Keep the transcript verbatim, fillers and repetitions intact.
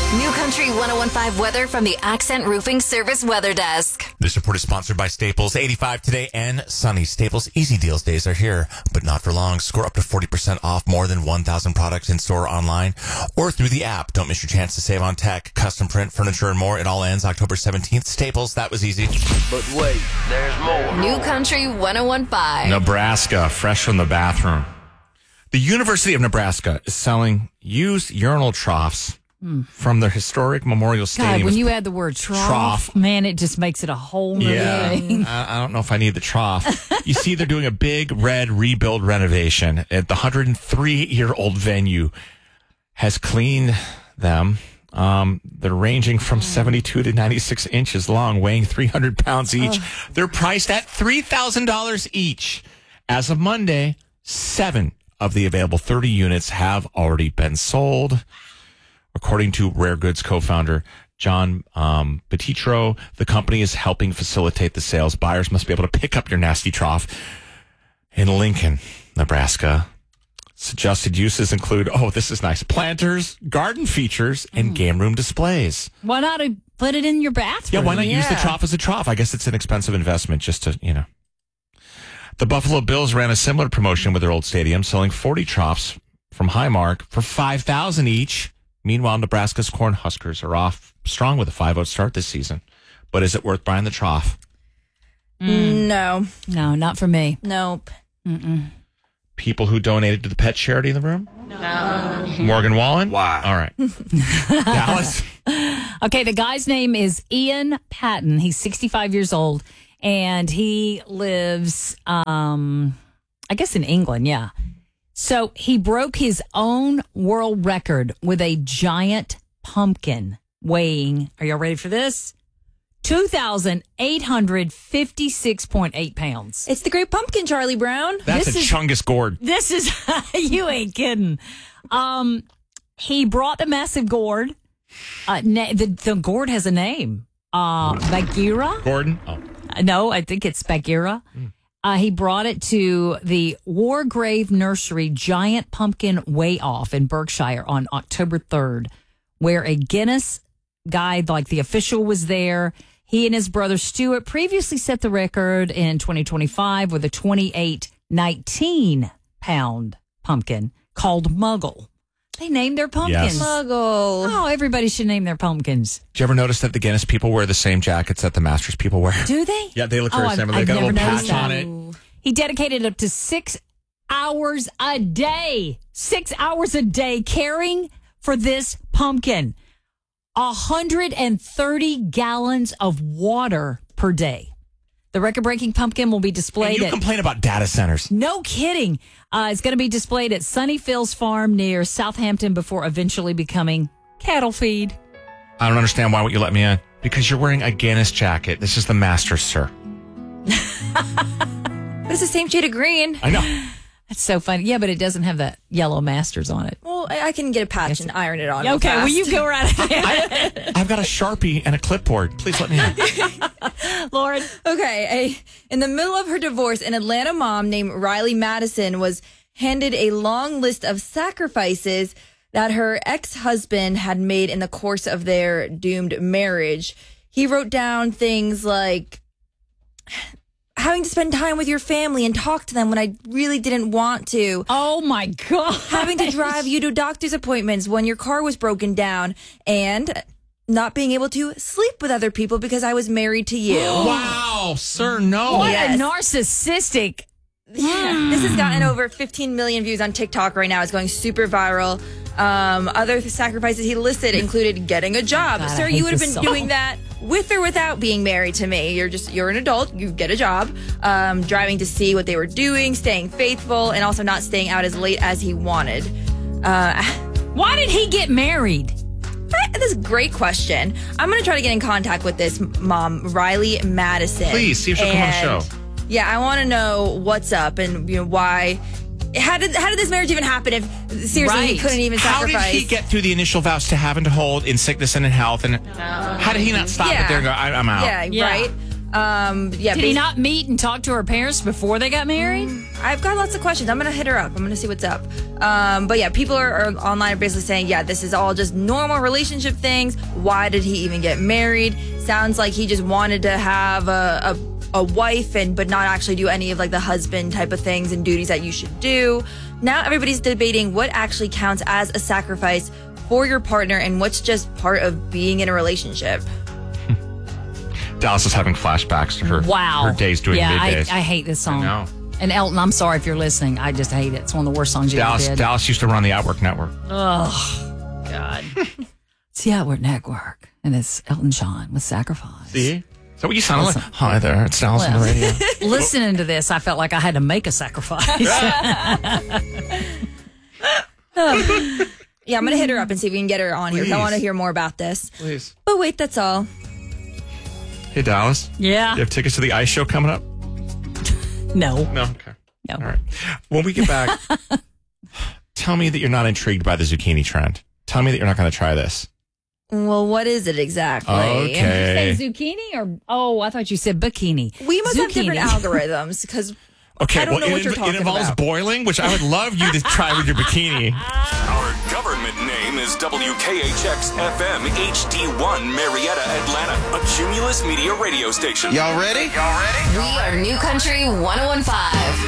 New Country one oh one point five weather from the Accent Roofing Service Weather Desk. This report is sponsored by Staples. eighty-five today and sunny. Staples Easy Deals days are here, but not for long. Score up to forty percent off more than one thousand products in store, online, or through the app. Don't miss your chance to save on tech, custom print, furniture, and more. It all ends October seventeenth. Staples, that was easy. But wait, there's more. New Country one oh one point five. Nebraska, fresh from the bathroom. The University of Nebraska is selling used urinal troughs mm. from their historic Memorial Stadium. God, when you add the word trough, trough. man, it just makes it a whole new yeah, thing. I, I don't know if I need the trough. You see, they're doing a big red rebuild renovation at the one hundred three-year-old venue. Has cleaned them. Um, they're ranging from seventy-two to ninety-six inches long, weighing three hundred pounds each. Oh. They're priced at three thousand dollars each. As of Monday, seven of the available thirty units have already been sold. According to Rare Goods co-founder John um, Petitro, the company is helping facilitate the sales. Buyers must be able to pick up your nasty trough in Lincoln, Nebraska. Suggested uses include, oh, this is nice, planters, garden features, and mm. game room displays. Why not put it in your bathroom? Yeah, why not yeah. use the trough as a trough? I guess it's an expensive investment just to, you know. The Buffalo Bills ran a similar promotion with their old stadium, selling forty troughs from Highmark for five thousand dollars each. Meanwhile, Nebraska's Cornhuskers are off strong with a five oh start this season. But is it worth buying the trough? Mm. No. No, not for me. Nope. Mm-mm. People who donated to the pet charity in the room? No. Morgan Wallen? Why? All right. Dallas? Okay, the guy's name is Ian Patton. He's sixty-five years old. And he lives, um, I guess, in England, yeah. So he broke his own world record with a giant pumpkin weighing, are y'all ready for this? two thousand eight hundred fifty-six point eight pounds. It's the Great Pumpkin, Charlie Brown. That's this a is, Chungus gourd. This is, you ain't kidding. Um, he brought a massive gourd. Uh, na- the, the gourd has a name. Uh, Bagheera? Gordon? Oh. No, I think it's Bagheera. Mm. Uh, he brought it to the Wargrave Nursery Giant Pumpkin Weigh Off in Berkshire on October third, where a Guinness guy, like the official, was there. He and his brother Stuart previously set the record in twenty twenty-five with a twenty-eight nineteen pound pumpkin called Muggle. They named their pumpkins. Yes. Muggle. Oh, everybody should name their pumpkins. Did you ever notice that the Guinness people wear the same jackets that the Masters people wear? Do they? Yeah, they look very oh, similar. I've, They got I've a little never patch that. on it. He dedicated up to six hours a day. Six hours a day caring for this pumpkin. one hundred thirty gallons of water per day. The record-breaking pumpkin will be displayed and you at... complain about data centers. No kidding. Uh, it's going to be displayed at Sunnyfields Farm near Southampton before eventually becoming cattle feed. I don't understand why would you let me in. Because you're wearing a Guinness jacket. This is the Masters, sir. But it's the same shade of green. I know. That's so funny. Yeah, but it doesn't have that yellow Masters on it. Well, I, I can get a patch and iron it on. Okay, real well, fast. you go right ahead. I, I've got a Sharpie and a clipboard. Please let me in. Lauren. Okay, a, in the middle of her divorce, an Atlanta mom named Riley Madison was handed a long list of sacrifices that her ex-husband had made in the course of their doomed marriage. He wrote down things like having to spend time with your family and talk to them when I really didn't want to. Oh, my God. Having to drive you to doctor's appointments when your car was broken down, and not being able to sleep with other people because I was married to you. Wow, sir, no. What Yes. a narcissistic. Yeah. This has gotten over fifteen million views on TikTok right now. It's going super viral. Um, other sacrifices he listed included getting a job. God, I Sir, hate you would have this been song. doing that with or without being married to me. You're just, you're an adult. You get a job. Um, driving to see what they were doing, staying faithful, and also not staying out as late as he wanted. Uh, Why did he get married? This is a great question. I'm going to try to get in contact with this mom, Riley Madison. Please, see if she'll come on the And, show. Yeah, I want to know what's up and you know why. How did how did this marriage even happen if seriously Right. he couldn't even How sacrifice? did he get through the initial vows to having to hold in sickness and in health? And how did he not stop Yeah. it there and go, I, I'm out? Yeah, Yeah. right. Um, yeah, Did he bas- not meet and talk to her parents before they got married? I've got lots of questions. I'm gonna hit her up. I'm gonna see what's up. Um, but yeah, people are, are online are basically saying, yeah, this is all just normal relationship things. Why did he even get married? Sounds like he just wanted to have a, a, a wife and but not actually do any of like the husband type of things and duties that you should do. Now everybody's debating what actually counts as a sacrifice for your partner and what's just part of being in a relationship. Dallas is having flashbacks to her, Wow. her days doing yeah, I, middays. I hate this song. I know. And Elton, I'm sorry if you're listening. I just hate it. It's one of the worst songs you Dallas, ever did. Dallas used to run the Outwork Network. Oh, God. It's the Outward Network. And it's Elton John with Sacrifice. See? Is that what you sounded Listen. like? Hi there, it's Dallas on the radio. Listening to this, I felt like I had to make a sacrifice. Yeah, I'm gonna hit her up and see if we can get her on here. 'Cause I Please. want to hear more about this. Please. But wait, that's all. Hey, Dallas. Yeah. You have tickets to the ice show coming up? No. No? Okay. No. All right. When we get back, tell me that you're not intrigued by the zucchini trend. Tell me that you're not going to try this. Well, what is it exactly? Okay. Say zucchini or, oh, I thought you said bikini. We must have Zucchini. different algorithms because Okay, I don't well, know what it, you're it talking involves about. boiling, which I would love you to try with your bikini. Our government name is W K H X F M H D one Marietta, Atlanta, a Cumulus Media radio station. Y'all ready? Y'all ready? We are New Country ten fifteen.